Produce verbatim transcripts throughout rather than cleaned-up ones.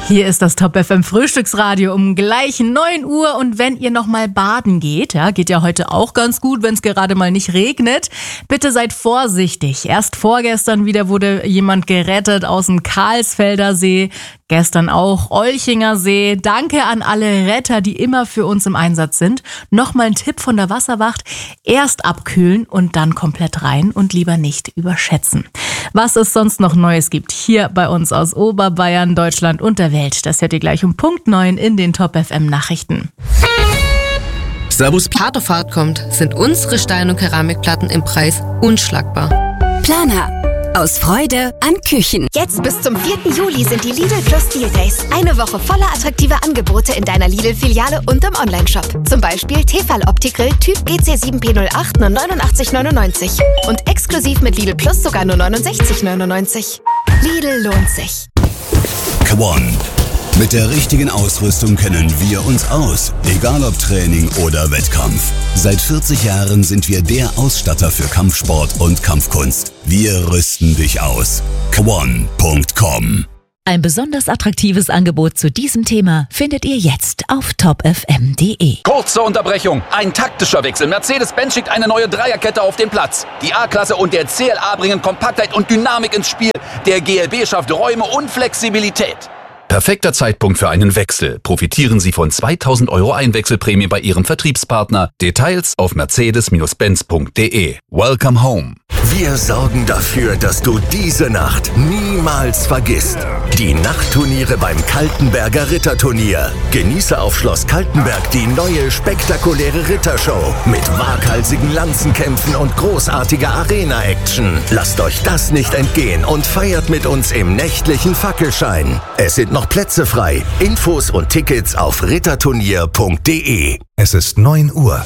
Hier ist das Top F M Frühstücksradio um gleich neun Uhr und wenn ihr noch mal baden geht, ja, geht ja heute auch ganz gut, wenn es gerade mal nicht regnet, bitte seid vorsichtig. Erst vorgestern wieder wurde jemand gerettet aus dem Karlsfelder See, gestern auch Olchinger See. Danke an alle Retter, die immer für uns im Einsatz sind. Nochmal ein Tipp von der Wasserwacht, erst abkühlen und dann komplett rein und lieber nicht überschätzen. Was es sonst noch Neues gibt, hier bei uns aus Oberbayern, Deutschland und der Welt. Das hört ihr gleich um Punkt neun in den Top F M Nachrichten. Servus. Partofahrt kommt, sind unsere Stein- und Keramikplatten im Preis unschlagbar. Planer. Aus Freude an Küchen. Jetzt bis zum vierten Juli sind die Lidl Plus Deal Days. Eine Woche voller attraktiver Angebote in deiner Lidl-Filiale und im Onlineshop. Zum Beispiel Tefal Opti-Grill Typ G C sieben P null acht nur neunundachtzig neunundneunzig. Und exklusiv mit Lidl Plus sogar nur neunundsechzig neunundneunzig. Lidl lohnt sich. Come on. Mit der richtigen Ausrüstung kennen wir uns aus, egal ob Training oder Wettkampf. Seit vierzig Jahren sind wir der Ausstatter für Kampfsport und Kampfkunst. Wir rüsten dich aus. Kwon Punkt com. Ein besonders attraktives Angebot zu diesem Thema findet ihr jetzt auf top f m punkt d e. Kurze Unterbrechung. Ein taktischer Wechsel. Mercedes-Benz schickt eine neue Dreierkette auf den Platz. Die A-Klasse und der C L A bringen Kompaktheit und Dynamik ins Spiel. Der G L B schafft Räume und Flexibilität. Perfekter Zeitpunkt für einen Wechsel. Profitieren Sie von zweitausend Euro Einwechselprämie bei Ihrem Vertriebspartner. Details auf mercedes Benz punkt d e. Welcome home. Wir sorgen dafür, dass du diese Nacht niemals vergisst. Die Nachtturniere beim Kaltenberger Ritterturnier. Genieße auf Schloss Kaltenberg die neue spektakuläre Rittershow mit waghalsigen Lanzenkämpfen und großartiger Arena-Action. Lasst euch das nicht entgehen und feiert mit uns im nächtlichen Fackelschein. Es sind noch Plätze frei. Infos und Tickets auf ritterturnier punkt d e. Es ist neun Uhr.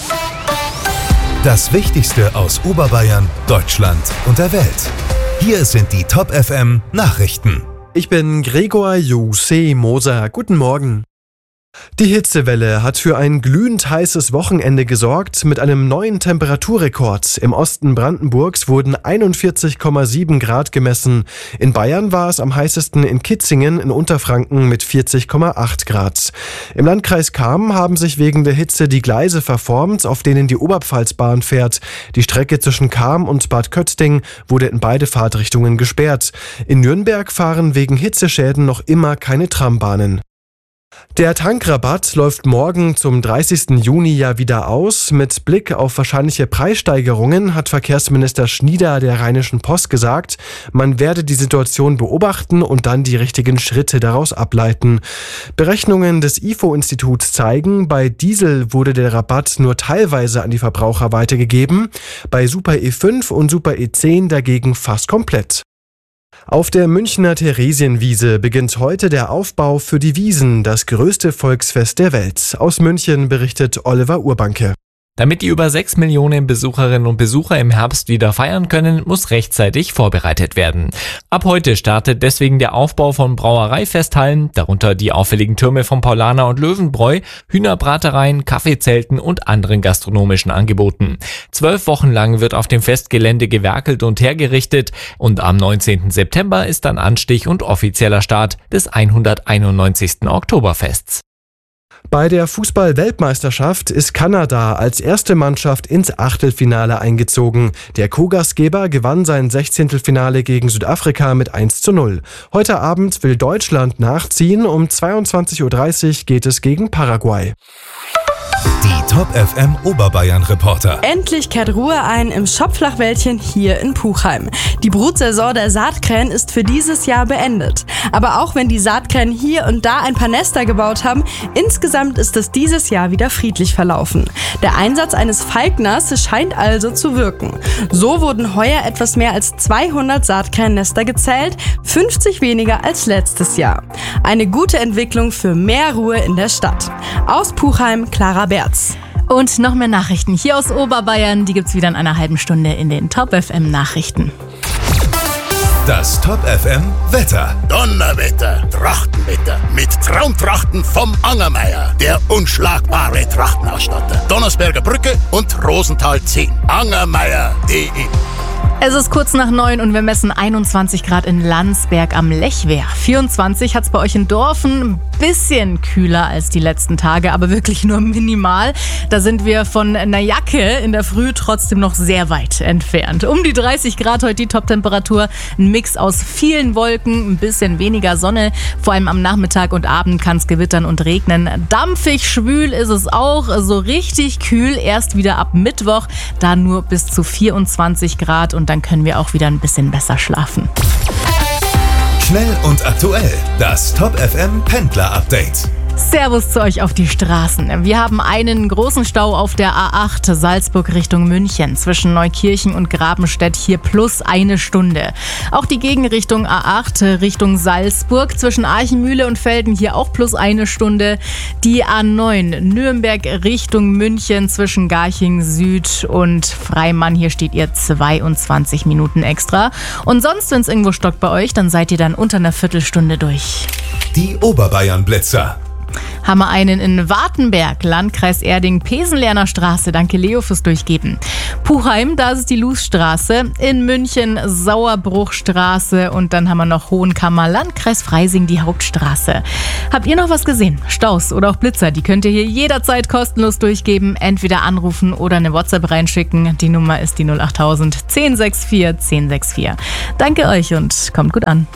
Das Wichtigste aus Oberbayern, Deutschland und der Welt. Hier sind die Top F M Nachrichten. Ich bin Gregor Jose Moser. Guten Morgen. Die Hitzewelle hat für ein glühend heißes Wochenende gesorgt mit einem neuen Temperaturrekord. Im Osten Brandenburgs wurden einundvierzig Komma sieben Grad gemessen. In Bayern war es am heißesten in Kitzingen in Unterfranken mit vierzig Komma acht Grad. Im Landkreis Cham haben sich wegen der Hitze die Gleise verformt, auf denen die Oberpfalzbahn fährt. Die Strecke zwischen Cham und Bad Kötting wurde in beide Fahrtrichtungen gesperrt. In Nürnberg fahren wegen Hitzeschäden noch immer keine Trambahnen. Der Tankrabatt läuft morgen zum dreißigsten Juni ja wieder aus. Mit Blick auf wahrscheinliche Preissteigerungen hat Verkehrsminister Schnieder der Rheinischen Post gesagt, man werde die Situation beobachten und dann die richtigen Schritte daraus ableiten. Berechnungen des I F O-Instituts zeigen, bei Diesel wurde der Rabatt nur teilweise an die Verbraucher weitergegeben, bei Super E fünf und Super E zehn dagegen fast komplett. Auf der Münchner Theresienwiese beginnt heute der Aufbau für die Wiesn, das größte Volksfest der Welt. Aus München berichtet Oliver Urbanke. Damit die über sechs Millionen Besucherinnen und Besucher im Herbst wieder feiern können, muss rechtzeitig vorbereitet werden. Ab heute startet deswegen der Aufbau von Brauereifesthallen, darunter die auffälligen Türme von Paulaner und Löwenbräu, Hühnerbratereien, Kaffeezelten und anderen gastronomischen Angeboten. Zwölf Wochen lang wird auf dem Festgelände gewerkelt und hergerichtet und am neunzehnten September ist dann Anstich und offizieller Start des hunderteinundneunzigsten Oktoberfests. Bei der Fußball-Weltmeisterschaft ist Kanada als erste Mannschaft ins Achtelfinale eingezogen. Der Co-Gastgeber gewann sein Sechzehntelfinale gegen Südafrika mit eins zu null. Heute Abend will Deutschland nachziehen. Um zweiundzwanzig Uhr dreißig geht es gegen Paraguay. Die Top F M Oberbayern Reporter. Endlich kehrt Ruhe ein im Schopflachwäldchen hier in Puchheim. Die Brutsaison der Saatkrähen ist für dieses Jahr beendet. Aber auch wenn die Saatkrähen hier und da ein paar Nester gebaut haben, insgesamt ist es dieses Jahr wieder friedlich verlaufen. Der Einsatz eines Falkners scheint also zu wirken. So wurden heuer etwas mehr als zweihundert Saatkrähennester gezählt, fünfzig weniger als letztes Jahr. Eine gute Entwicklung für mehr Ruhe in der Stadt. Aus Puchheim, Clara Berz. Und noch mehr Nachrichten hier aus Oberbayern, die gibt's wieder in einer halben Stunde in den Top F M Nachrichten. Das Top F M Wetter. Donnerwetter, Trachtenwetter mit Traumtrachten vom Angermeier, der unschlagbare Trachtenausstatter. Donnersberger Brücke und Rosenthal zehn. angermeier punkt de Es ist kurz nach neun und wir messen einundzwanzig Grad in Landsberg am Lechwehr. vierundzwanzig hat es bei euch in Dorfen, ein bisschen kühler als die letzten Tage, aber wirklich nur minimal. Da sind wir von einer Jacke in der Früh trotzdem noch sehr weit entfernt. Um die dreißig Grad heute die Toptemperatur, ein Mix aus vielen Wolken, ein bisschen weniger Sonne. Vor allem am Nachmittag und Abend kann es gewittern und regnen. Dampfig schwül ist es auch, so richtig kühl erst wieder ab Mittwoch, da nur bis zu vierundzwanzig Grad und dann können wir auch wieder ein bisschen besser schlafen. Schnell und aktuell, das Top F M Pendler Update. Servus zu euch auf die Straßen. Wir haben einen großen Stau auf der A acht Salzburg Richtung München zwischen Neukirchen und Grabenstedt, hier plus eine Stunde. Auch die Gegenrichtung A acht Richtung Salzburg zwischen Archimühle und Velden, hier auch plus eine Stunde. Die A neun Nürnberg Richtung München zwischen Garching Süd und Freimann, hier steht ihr zweiundzwanzig Minuten extra. Und sonst, wenn es irgendwo stockt bei euch, dann seid ihr dann unter einer Viertelstunde durch. Die Oberbayern-Blitzer. Haben wir einen in Wartenberg, Landkreis Erding, Pesenlerner Straße. Danke Leo fürs Durchgeben. Puchheim, da ist es die Lußstraße. In München Sauerbruchstraße. Und dann haben wir noch Hohenkammer, Landkreis Freising, die Hauptstraße. Habt ihr noch was gesehen? Staus oder auch Blitzer, die könnt ihr hier jederzeit kostenlos durchgeben. Entweder anrufen oder eine WhatsApp reinschicken. Die Nummer ist die null achttausend zehn sechs vier zehn sechs vier. Danke euch und kommt gut an.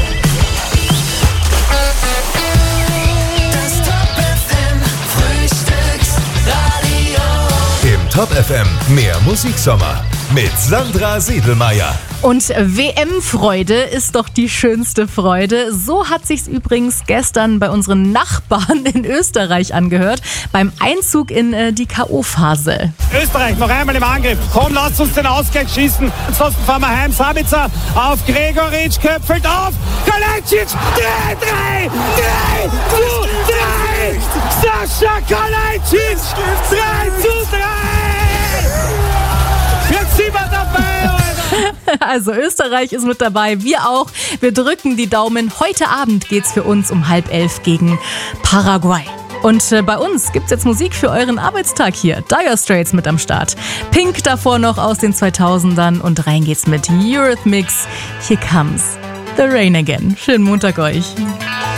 Top F M, mehr Musiksommer mit Sandra Siedelmeier. Und W M-Freude ist doch die schönste Freude. So hat sich's übrigens gestern bei unseren Nachbarn in Österreich angehört, beim Einzug in äh, die K O-Phase. Österreich noch einmal im Angriff. Komm, lasst uns den Ausgleich schießen. Ansonsten fahren wir heim. Sabitzer auf Gregoritsch, köpfelt auf. Kalajdzic, drei, drei, drei, zu drei. Sascha Kalajdzic, drei zu drei. Jetzt sind wir dabei, Also Österreich ist mit dabei, wir auch. Wir drücken die Daumen. Heute Abend geht's für uns um halb elf gegen Paraguay. Und äh, bei uns gibt's jetzt Musik für euren Arbeitstag hier. Dire Straits mit am Start. Pink davor noch aus den zweitausendern und rein geht's mit Eurythmics. Here comes the rain again. Schönen Montag euch.